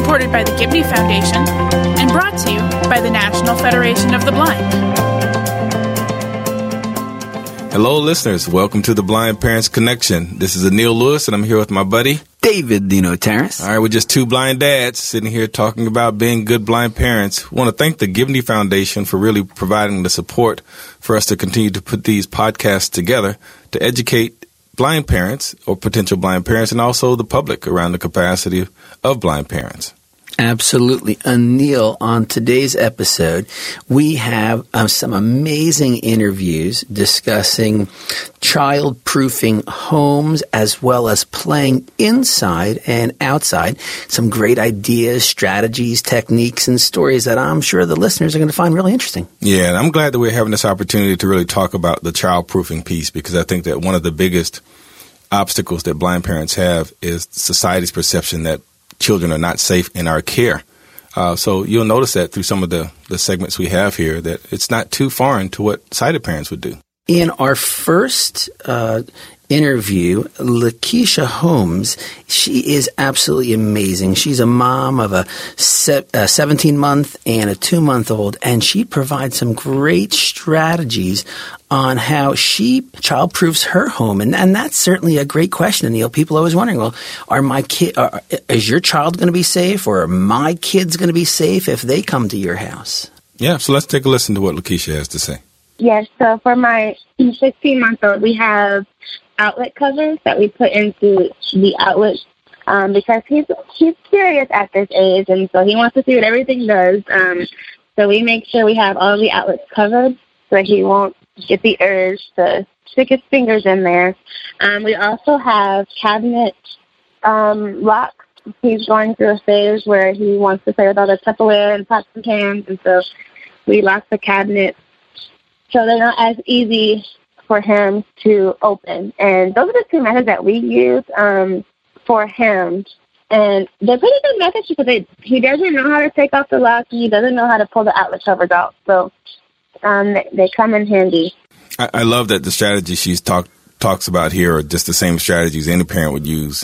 supported by the Gibney Foundation and brought to you by the National Federation of the Blind. Hello, listeners. Welcome to the Blind Parents Connection. This is Anil Lewis, and I'm here with my buddy, David Dino Terrace. All right, we're just two blind dads sitting here talking about being good blind parents. We want to thank the Gibney Foundation for really providing the support for us to continue to put these podcasts together to educate blind parents or potential blind parents and also the public around the capacity of blind parents. Absolutely. Anil, on today's episode, we have some amazing interviews discussing child-proofing homes as well as playing inside and outside. Some great ideas, strategies, techniques, and stories that I'm sure the listeners are going to find really interesting. Yeah, and I'm glad that we're having this opportunity to really talk about the child-proofing piece because I think that one of the biggest obstacles that blind parents have is society's perception that children are not safe in our care. So you'll notice that through some of the segments we have here that it's not too foreign to what sighted parents would do. In our first interview, Lakeisha Holmes, she is absolutely amazing. She's a mom of a 17-month and a 2-month-old, and she provides some great strategies on how she child-proofs her home. And that's certainly a great question, Anil. People are always wondering, well, is your child going to be safe or are my kids going to be safe if they come to your house? Yeah, so let's take a listen to what Lakeisha has to say. Yes, so for my 16-month-old, we have outlet covers that we put into the outlet because he's curious at this age, and so he wants to see what everything does. So we make sure we have all the outlets covered so he won't get the urge to stick his fingers in there. We also have cabinet locks. He's going through a phase where he wants to play with all the Tupperware and pots and pans, and so we lock the cabinets so they're not as easy for him to open. And those are the two methods that we use for him. And they're pretty good methods because he doesn't know how to take off the lock. He doesn't know how to pull the outlet covers out. So they come in handy. I love that the strategies she's talks about here are just the same strategies any parent would use.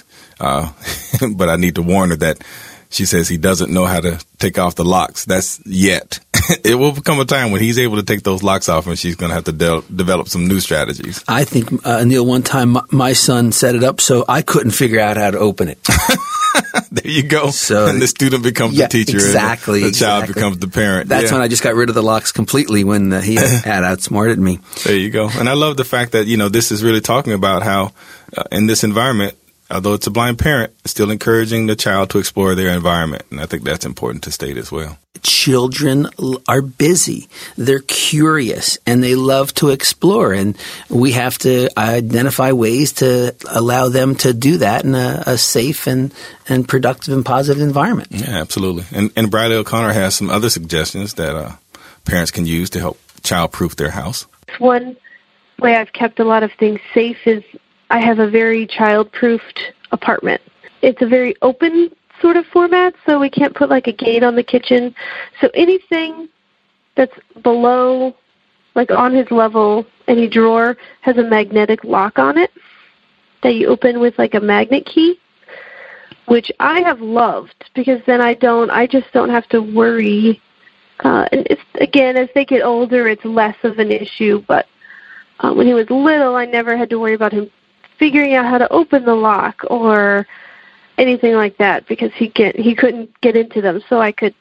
But I need to warn her that she says he doesn't know how to take off the locks. That's yet. It will become a time when he's able to take those locks off and she's going to have to develop some new strategies. I think, Neil, one time my son set it up so I couldn't figure out how to open it. There you go. So, and the student becomes the teacher exactly, and the child becomes the parent. That's when I just got rid of the locks completely when he had outsmarted me. There you go. And I love the fact that, this is really talking about how in this environment, although it's a blind parent, it's still encouraging the child to explore their environment. And I think that's important to state as well. Children are busy. They're curious and they love to explore. And we have to identify ways to allow them to do that in a safe and productive and positive environment. Yeah, absolutely. And Bradley O'Connor has some other suggestions that parents can use to help child-proof their house. One way I've kept a lot of things safe is I have a very child-proofed apartment. It's a very open sort of format, so we can't put like a gate on the kitchen. So anything that's below, like on his level, any drawer has a magnetic lock on it that you open with like a magnet key, which I have loved because then I just don't have to worry. And it's, again, as they get older, it's less of an issue, but when he was little, I never had to worry about him figuring out how to open the lock or anything like that because he couldn't get into them. So I could,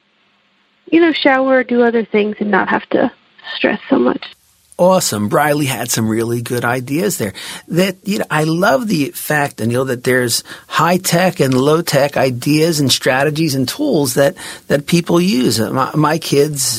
shower or do other things and not have to stress so much. Awesome. Briley had some really good ideas there. That I love the fact, Anil, that there's high-tech and low-tech ideas and strategies and tools that people use. My kids,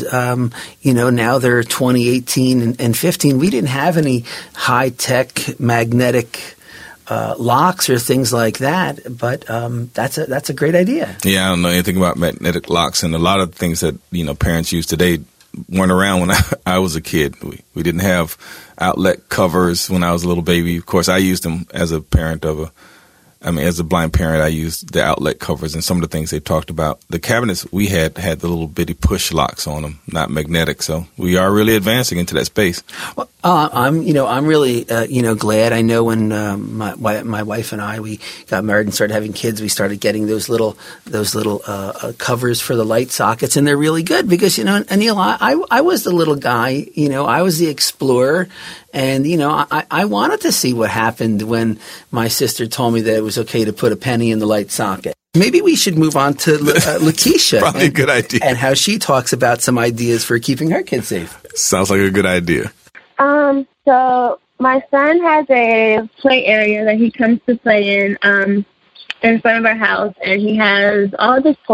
now they're 20, 18, and 15. We didn't have any high-tech magnetic locks or things like that, but that's a great idea. Yeah, I don't know anything about magnetic locks, and a lot of things that parents use today weren't around when I was a kid. We didn't have outlet covers when I was a little baby. Of course, I used them as a parent of I mean, as a blind parent, I used the outlet covers and some of the things they talked about. The cabinets we had the little bitty push locks on them, not magnetic. So we are really advancing into that space. Well, I'm really, glad. I know when my wife and we got married and started having kids, we started getting those little covers for the light sockets, and they're really good because, Anil, I was the little guy, I was the explorer. And, I wanted to see what happened when my sister told me that it was okay to put a penny in the light socket. Maybe we should move on to Lakeisha. Probably a good idea. And how she talks about some ideas for keeping her kids safe. Sounds like a good idea. So my son has a play area that he comes to play in front of our house, and he has all this